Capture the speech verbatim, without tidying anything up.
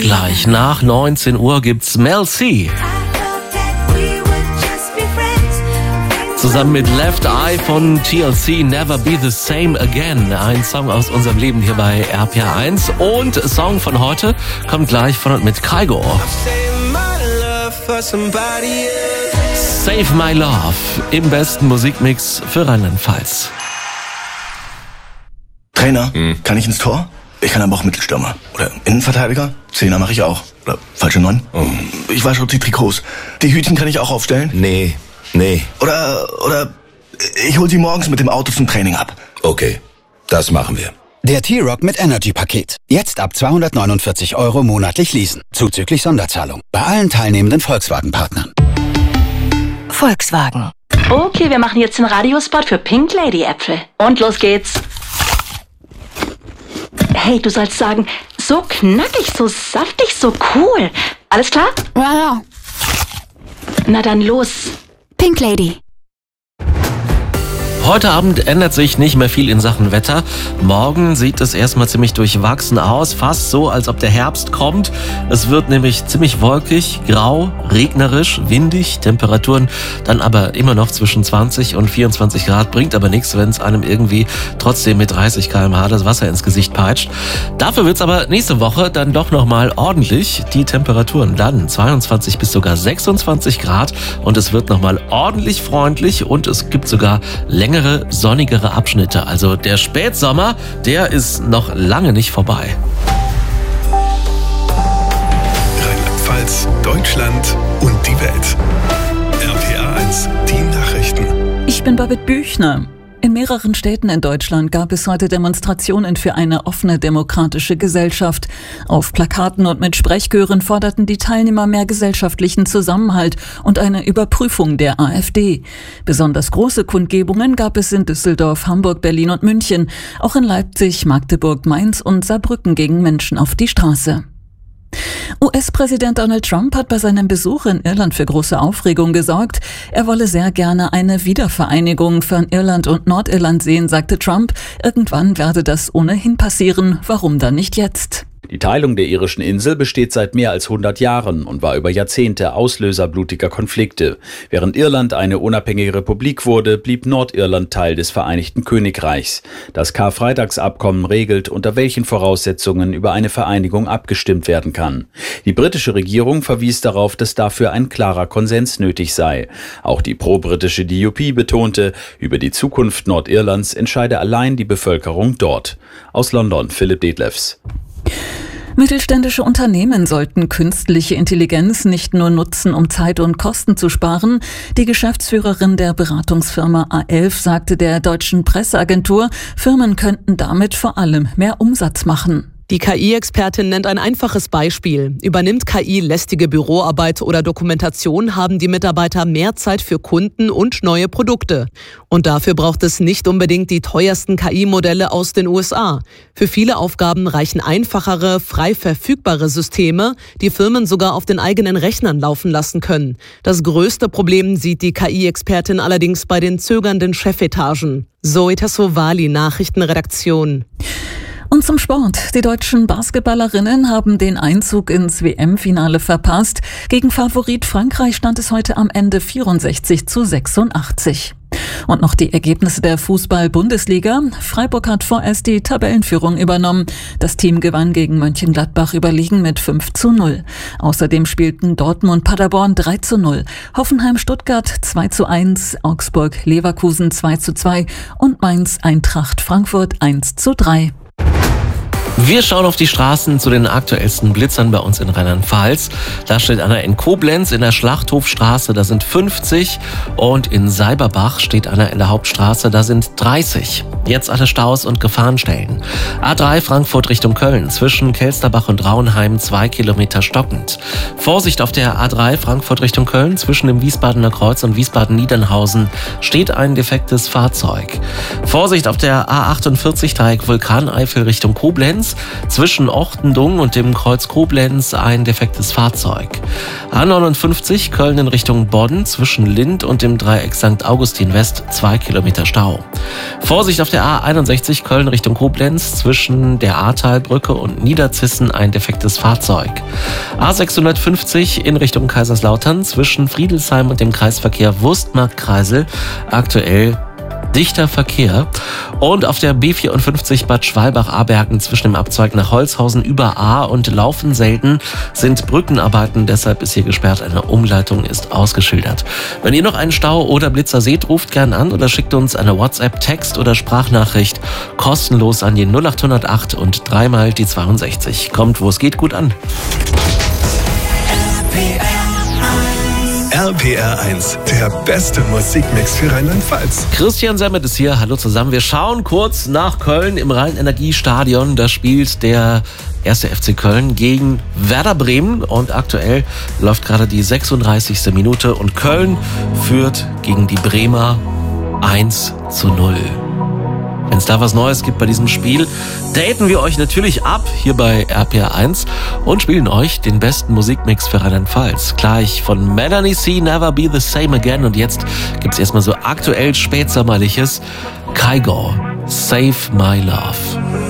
gleich. Nach neunzehn Uhr gibt's Mel C. Zusammen mit Left Eye von T L C, Never Be the Same Again. Ein Song aus unserem Leben hier bei R P R eins. Und Song von heute kommt gleich von und mit Kygo. Save My Love im besten Musikmix für Rheinland-Pfalz. Trainer, hm. kann ich ins Tor? Ich kann aber auch Mittelstürmer. Oder Innenverteidiger? Zehner mache ich auch. Oder falsche Neun? Oh. Ich wasche auch die Trikots. Die Hütchen kann ich auch aufstellen? Nee, nee. Oder, oder ich hol sie morgens mit dem Auto zum Training ab. Okay, das machen wir. Der T-Rock mit Energy-Paket. Jetzt ab zweihundertneunundvierzig Euro monatlich leasen. Zuzüglich Sonderzahlung. Bei allen teilnehmenden Volkswagen-Partnern. Volkswagen. Okay, wir machen jetzt den Radiospot für Pink Lady Äpfel. Und los geht's. Hey, du sollst sagen, so knackig, so saftig, so cool. Alles klar? Ja, ja. Na dann los. Pink Lady. Heute Abend ändert sich nicht mehr viel in Sachen Wetter. Morgen sieht es erstmal ziemlich durchwachsen aus, fast so, als ob der Herbst kommt. Es wird nämlich ziemlich wolkig, grau, regnerisch, windig, Temperaturen dann aber immer noch zwischen zwanzig und vierundzwanzig Grad, bringt aber nichts, wenn es einem irgendwie trotzdem mit dreißig Kilometer pro Stunde das Wasser ins Gesicht peitscht. Dafür wird es aber nächste Woche dann doch nochmal ordentlich. Die Temperaturen dann zweiundzwanzig bis sogar sechsundzwanzig Grad und es wird nochmal ordentlich freundlich und es gibt sogar längere sonnigere Abschnitte. Also der Spätsommer, der ist noch lange nicht vorbei. Rheinland-Pfalz, Deutschland und die Welt. R P R eins, die Nachrichten. Ich bin Babette Büchner. In mehreren Städten in Deutschland gab es heute Demonstrationen für eine offene demokratische Gesellschaft. Auf Plakaten und mit Sprechchören forderten die Teilnehmer mehr gesellschaftlichen Zusammenhalt und eine Überprüfung der AfD. Besonders große Kundgebungen gab es in Düsseldorf, Hamburg, Berlin und München. Auch in Leipzig, Magdeburg, Mainz und Saarbrücken gingen Menschen auf die Straße. U S-Präsident Donald Trump hat bei seinem Besuch in Irland für große Aufregung gesorgt. Er wolle sehr gerne eine Wiedervereinigung von Irland und Nordirland sehen, sagte Trump. Irgendwann werde das ohnehin passieren. Warum dann nicht jetzt? Die Teilung der irischen Insel besteht seit mehr als hundert Jahren und war über Jahrzehnte Auslöser blutiger Konflikte. Während Irland eine unabhängige Republik wurde, blieb Nordirland Teil des Vereinigten Königreichs. Das Karfreitagsabkommen regelt, unter welchen Voraussetzungen über eine Vereinigung abgestimmt werden kann. Die britische Regierung verwies darauf, dass dafür ein klarer Konsens nötig sei. Auch die pro-britische D U P betonte, über die Zukunft Nordirlands entscheide allein die Bevölkerung dort. Aus London, Philipp Detlefs. Mittelständische Unternehmen sollten künstliche Intelligenz nicht nur nutzen, um Zeit und Kosten zu sparen. Die Geschäftsführerin der Beratungsfirma A elf sagte der deutschen Presseagentur, Firmen könnten damit vor allem mehr Umsatz machen. Die K I-Expertin nennt ein einfaches Beispiel. Übernimmt K I lästige Büroarbeit oder Dokumentation, haben die Mitarbeiter mehr Zeit für Kunden und neue Produkte. Und dafür braucht es nicht unbedingt die teuersten K I-Modelle aus den U S A. Für viele Aufgaben reichen einfachere, frei verfügbare Systeme, die Firmen sogar auf den eigenen Rechnern laufen lassen können. Das größte Problem sieht die K I-Expertin allerdings bei den zögernden Chefetagen. Zoe Tassovali, Nachrichtenredaktion. Und zum Sport. Die deutschen Basketballerinnen haben den Einzug ins W M-Finale verpasst. Gegen Favorit Frankreich stand es heute am Ende vierundsechzig zu sechsundachtzig. Und noch die Ergebnisse der Fußball-Bundesliga. Freiburg hat vorerst die Tabellenführung übernommen. Das Team gewann gegen Mönchengladbach überlegen mit fünf zu null. Außerdem spielten Dortmund-Paderborn drei zu null, Hoffenheim-Stuttgart zwei zu eins, Augsburg-Leverkusen zwei zu zwei und Mainz-Eintracht-Frankfurt eins zu drei. Wir schauen auf die Straßen zu den aktuellsten Blitzern bei uns in Rheinland-Pfalz. Da steht einer in Koblenz in der Schlachthofstraße, da sind fünfzig. Und in Seiberbach steht einer in der Hauptstraße, da sind dreißig. Jetzt alle Staus und Gefahrenstellen. A drei Frankfurt Richtung Köln, zwischen Kelsterbach und Rauenheim zwei Kilometer stockend. Vorsicht auf der A drei Frankfurt Richtung Köln, zwischen dem Wiesbadener Kreuz und Wiesbaden-Niedernhausen steht ein defektes Fahrzeug. Vorsicht auf der A achtundvierzig Dreieck Vulkaneifel Richtung Koblenz. eins zwischen Ortendung und dem Kreuz Koblenz ein defektes Fahrzeug. A neunundfünfzig Köln in Richtung Bonn zwischen Lind und dem Dreieck Sankt Augustin West zwei Kilometer Stau. Vorsicht auf der A einundsechzig Köln Richtung Koblenz zwischen der Ahrtalbrücke und Niederzissen ein defektes Fahrzeug. A sechshundertfünfzig in Richtung Kaiserslautern zwischen Friedelsheim und dem Kreisverkehr Wurstmarkt-Kreisel aktuell dichter Verkehr. Und auf der B vierundfünfzig Bad Schwalbach-Abergen zwischen dem Abzweig nach Holzhausen über A und Laufen-Selten sind Brückenarbeiten, deshalb ist hier gesperrt. Eine Umleitung ist ausgeschildert. Wenn ihr noch einen Stau oder Blitzer seht, ruft gern an oder schickt uns eine WhatsApp, Text oder Sprachnachricht kostenlos an die null acht null acht und dreimal die zweiundsechzig. Kommt, wo es geht, gut an. R P R eins, der beste Musikmix für Rheinland-Pfalz. Christian Semmet ist hier, hallo zusammen. Wir schauen kurz nach Köln im Rhein-Energie-Stadion. Da spielt der erste F C Köln gegen Werder Bremen und aktuell läuft gerade die sechsunddreißigste Minute und Köln führt gegen die Bremer eins zu null. Wenn es da was Neues gibt bei diesem Spiel, daten wir euch natürlich ab hier bei R P R eins und spielen euch den besten Musikmix für Rheinland-Pfalz. Gleich von Melanie C, Never Be the Same Again. Und jetzt gibt's erstmal so aktuell spätsommerliches Kygo, Save My Love.